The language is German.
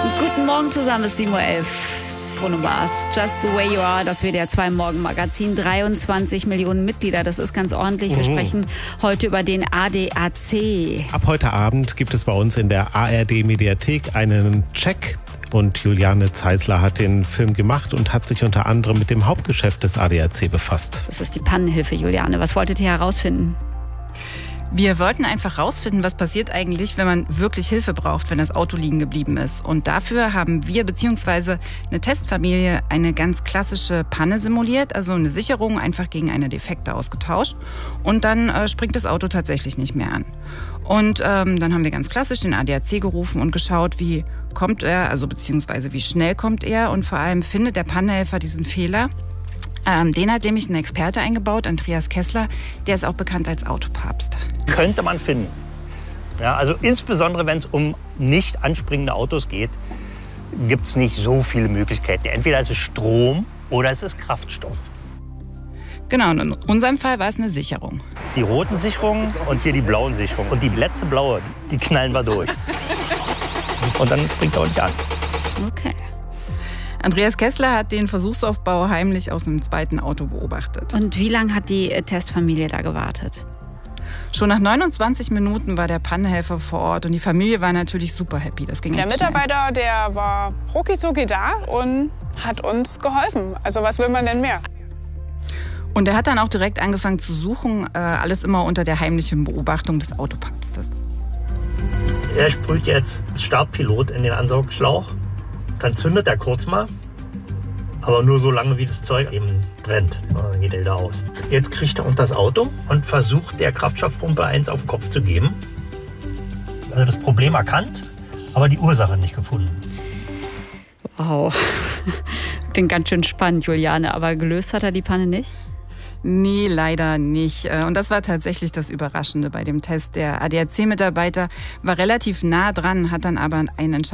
Guten Morgen zusammen, es ist 7:11 Uhr. Bruno Mars, Just the Way You Are, das WDR 2 Morgenmagazin. 23 Millionen Mitglieder, das ist ganz ordentlich. Wir sprechen heute über den ADAC. Ab heute Abend gibt es bei uns in der ARD-Mediathek einen Check. Und Juliane Zeisler hat den Film gemacht und hat sich unter anderem mit dem Hauptgeschäft des ADAC befasst. Das ist die Pannenhilfe, Juliane. Was wolltet ihr herausfinden? Wir wollten einfach rausfinden, was passiert eigentlich, wenn man wirklich Hilfe braucht, wenn das Auto liegen geblieben ist. Und dafür haben wir bzw. eine Testfamilie eine ganz klassische Panne simuliert, also eine Sicherung einfach gegen eine defekte ausgetauscht. Und dann springt das Auto tatsächlich nicht mehr an. Und dann haben wir ganz klassisch den ADAC gerufen und geschaut, wie kommt er, also beziehungsweise wie schnell kommt er und vor allem findet der Pannenhelfer diesen Fehler. Den hat nämlich ein Experte eingebaut, Andreas Kessler, der ist auch bekannt als Autopapst. Könnte man finden. Ja, also insbesondere, wenn es um nicht anspringende Autos geht, gibt es nicht so viele Möglichkeiten. Entweder es ist Strom oder es ist Kraftstoff. Genau, und in unserem Fall war es eine Sicherung. Die roten Sicherungen und hier die blauen Sicherungen. Und die letzte blaue, die knallen wir durch. Und dann springt er uns an. Okay. Andreas Kessler hat den Versuchsaufbau heimlich aus einem zweiten Auto beobachtet. Und wie lange hat die Testfamilie da gewartet? Schon nach 29 Minuten war der Pannenhelfer vor Ort und die Familie war natürlich super happy. Das ging Der echt schnell. Mitarbeiter, der war rucki-zucki da und hat uns geholfen. Also was will man denn mehr? Und er hat dann auch direkt angefangen zu suchen, alles immer unter der heimlichen Beobachtung des Autopapstes. Er sprüht jetzt das Startpilot in den Ansaugschlauch. Dann zündet er kurz mal, aber nur so lange, wie das Zeug eben brennt. Dann geht er wieder aus. Jetzt kriegt er unter das Auto und versucht, der Kraftstoffpumpe eins auf den Kopf zu geben. Also das Problem erkannt, aber die Ursache nicht gefunden. Wow. Klingt ganz schön spannend, Juliane. Aber gelöst hat er die Panne nicht? Nee, leider nicht. Und das war tatsächlich das Überraschende bei dem Test. Der ADAC-Mitarbeiter war relativ nah dran, hat dann aber einen